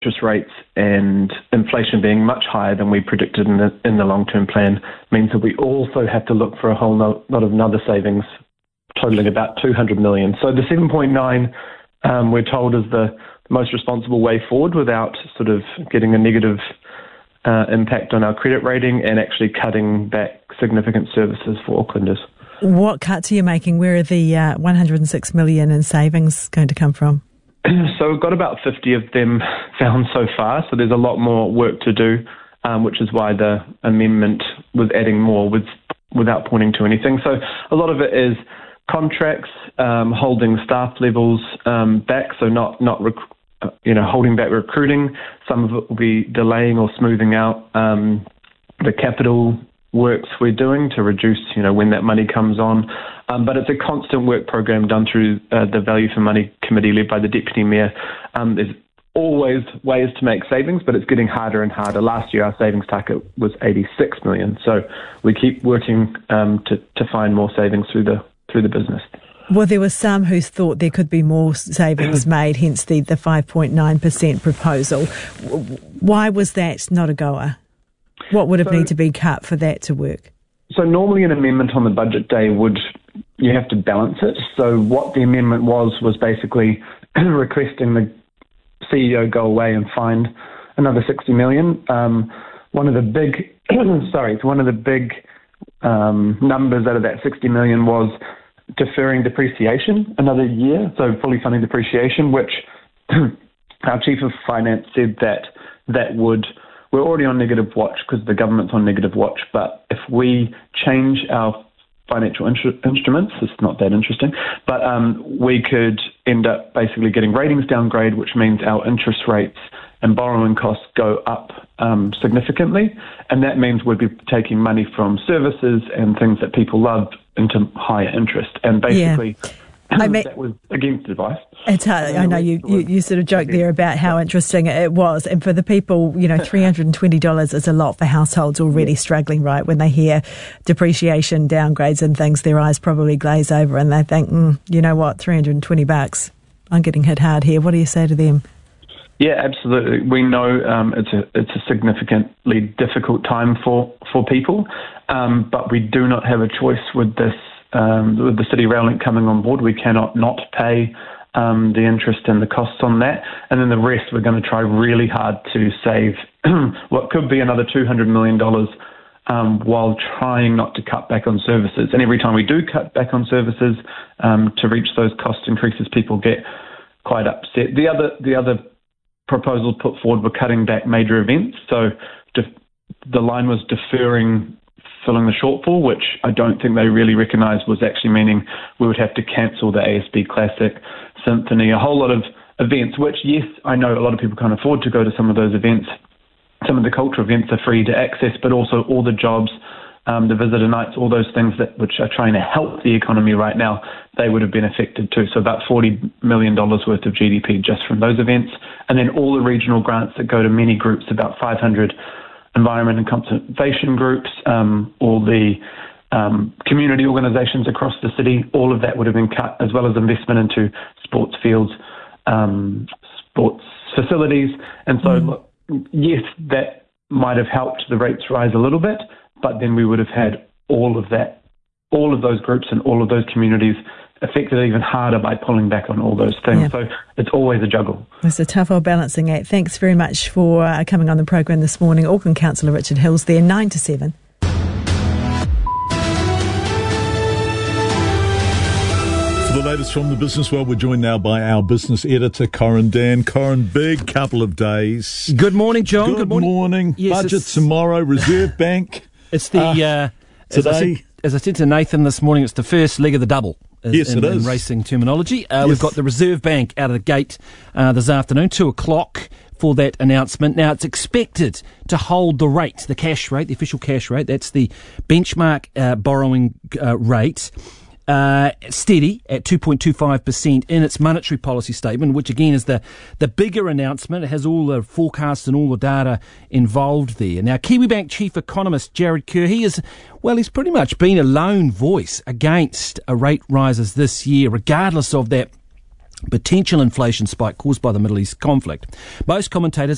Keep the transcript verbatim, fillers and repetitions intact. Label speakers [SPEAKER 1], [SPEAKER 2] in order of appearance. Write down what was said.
[SPEAKER 1] interest rates and inflation being much higher than we predicted in the, in the long-term plan means that we also have to look for a whole no, lot of other savings totaling about two hundred million dollars. So the seven point nine um, we're told is the most responsible way forward without sort of getting a negative uh, impact on our credit rating and actually cutting back significant services for Aucklanders.
[SPEAKER 2] What cuts are you making? Where are the uh, one hundred six million dollars in savings going to come from?
[SPEAKER 1] So we've got about fifty of them found so far, so there's a lot more work to do, um, which is why the amendment was adding more with, without pointing to anything. So a lot of it is contracts, um, holding staff levels um, back, so not, not rec- you know, holding back recruiting. Some of it will be delaying or smoothing out um, the capital works we're doing to reduce, you know, when that money comes on. Um, but it's a constant work program done through uh, the Value for Money Committee led by the Deputy Mayor. Um, there's always ways to make savings, but it's getting harder and harder. Last year, our savings target was eighty-six million dollars. So we keep working um, to, to find more savings through the through the business.
[SPEAKER 2] Well, there were some who thought there could be more savings made, hence the, the five point nine percent proposal. Why was that not a goer? What would have so, need to be cut for that to work?
[SPEAKER 1] So normally an amendment on the budget day would, you have to balance it. So what the amendment was, was basically requesting the C E O go away and find another sixty million. Um, one of the big, sorry, one of the big um, numbers out of that sixty million was deferring depreciation another year. So fully funding depreciation, which our Chief of Finance said that that would, we're already on negative watch because the government's on negative watch, but if we change our financial intru- instruments, it's not that interesting, but um, we could end up basically getting ratings downgrade, which means our interest rates and borrowing costs go up um, significantly, and that means we'd be taking money from services and things that people love into higher interest, and basically... Yeah. I mean, that was against advice.
[SPEAKER 2] It's hard. I know you, you, you sort of joked there about how interesting it was. And for the people, you know, three hundred twenty dollars is a lot for households already struggling, right? When they hear depreciation, downgrades and things, their eyes probably glaze over and they think, mm, you know what, three hundred twenty bucks, I'm getting hit hard here. What do you say to them?
[SPEAKER 1] Yeah, absolutely. We know um, it's a it's a significantly difficult time for, for people, um, but we do not have a choice with this. Um, with the City Rail Link coming on board, we cannot not pay um, the interest and the costs on that. And then the rest, we're going to try really hard to save what could be another two hundred million dollars um, while trying not to cut back on services. And every time we do cut back on services um, to reach those cost increases, people get quite upset. The other the other proposals put forward were cutting back major events. So def- the line was deferring filling the shortfall, which I don't think they really recognised was actually meaning we would have to cancel the A S B Classic, Symphony, a whole lot of events, which, yes, I know a lot of people can't afford to go to some of those events. Some of the cultural events are free to access, but also all the jobs, um, the visitor nights, all those things that which are trying to help the economy right now, they would have been affected too. So about forty million dollars worth of G D P just from those events. And then all the regional grants that go to many groups, about five hundred environment and conservation groups, um, all the um, community organisations across the city, all of that would have been cut, as well as investment into sports fields, um, sports facilities. And so, mm. look, yes, that might have helped the rates rise a little bit, but then we would have had all of that, all of those groups and all of those communities affected even harder by pulling back on all those things. Yeah. So it's always a juggle.
[SPEAKER 2] It's a tough old balancing act. Thanks very much for uh, coming on the program this morning. Auckland Councillor Richard Hills there, nine to seven.
[SPEAKER 3] For the latest from the business world, we're joined now by our business editor, Corin Dan. Corin, big couple of days.
[SPEAKER 4] Good morning, John.
[SPEAKER 3] Good,
[SPEAKER 4] Good morning.
[SPEAKER 3] morning.
[SPEAKER 4] Yes,
[SPEAKER 3] Budget tomorrow, Reserve Bank.
[SPEAKER 4] It's the, uh, uh, as, I said, as I said to Nathan this morning, it's the first leg of the double. Is,
[SPEAKER 3] yes,
[SPEAKER 4] in,
[SPEAKER 3] it is.
[SPEAKER 4] In racing terminology. Uh,
[SPEAKER 3] yes.
[SPEAKER 4] We've got the Reserve Bank out of the gate uh, this afternoon, two o'clock for that announcement. Now, it's expected to hold the rate, the cash rate, the official cash rate. That's the benchmark uh, borrowing uh, rate. Uh, steady at two point two five percent in its monetary policy statement, which again is the, the bigger announcement. It has all the forecasts and all the data involved there. Now, Kiwibank chief economist Jared Kerr, he is, well, he's pretty much been a lone voice against a rate rises this year, regardless of that potential inflation spike caused by the Middle East conflict. Most commentators